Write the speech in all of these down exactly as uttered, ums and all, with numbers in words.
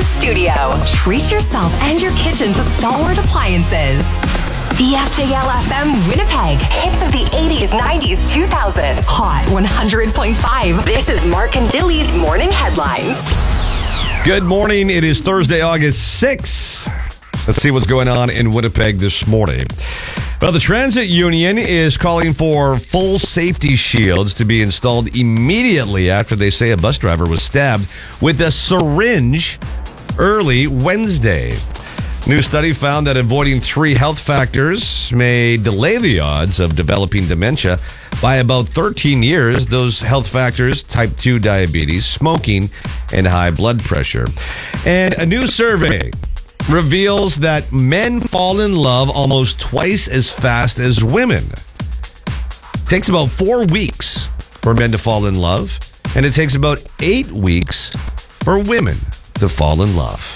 the studio. Treat yourself and your kitchen to Stalwart Appliances. C F J L F M Winnipeg. Hits of the eighties, nineties, two thousands. Hot one hundred point five. This is Mark and Dilly's Morning Headlines. Good morning. It is Thursday, August sixth. Let's see what's going on in Winnipeg this morning. Well, the transit union is calling for full safety shields to be installed immediately after they say a bus driver was stabbed with a syringe early Wednesday. New study found that avoiding three health factors may delay the odds of developing dementia by about thirteen years. Those health factors, type two diabetes, smoking, and high blood pressure. And a new survey reveals that men fall in love almost twice as fast as women. It takes about four weeks for men to fall in love, and it takes about eight weeks for women to fall in love.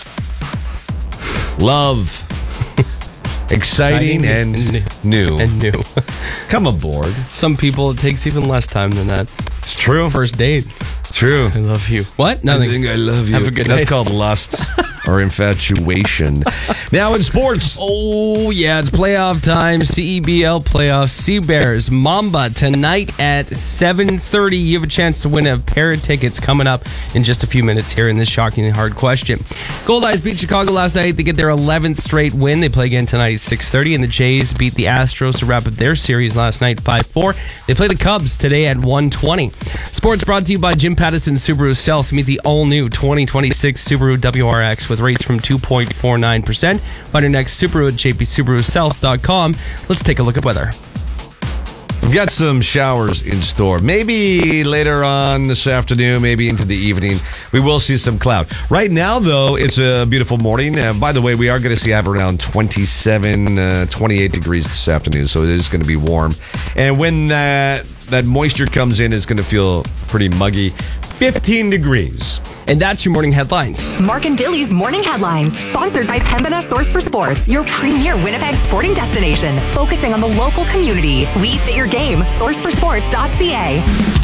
Love. Exciting and, and new. And new. Come aboard. Some people, it takes even less time than that. It's true. First date. True. I love you. What? Nothing. I think I love you. Have a good That's day. called lust or infatuation. Now in sports. Oh, yeah, it's playoff time. C E B L playoffs. Sea Bears, Mamba tonight at seven thirty. You have a chance to win a pair of tickets coming up in just a few minutes here in this shockingly hard question. Gold Eyes beat Chicago last night. They get their eleventh straight win. They play again tonight at six thirty. And the Jays beat the Astros to wrap up their series last night five four. They play the Cubs today at one twenty. Sports brought to you by Jim Pattison Subaru South. Meet the all-new twenty twenty-six Subaru W R X with rates from two point four nine percent. Find your next Subaru at j p subaru south dot com. Let's take a look at weather. We've got some showers in store. Maybe later on this afternoon, maybe into the evening, we will see some cloud. Right now, though, it's a beautiful morning. Uh, by the way, we are going to see have around twenty-seven, uh, twenty-eight degrees this afternoon, so it is going to be warm. And when that, that moisture comes in, it's going to feel pretty muggy. fifteen degrees. And that's your morning headlines. Mark and Dilly's Morning Headlines, sponsored by Pembina Source for Sports, your premier Winnipeg sporting destination, focusing on the local community. We fit your game. source for sports dot c a.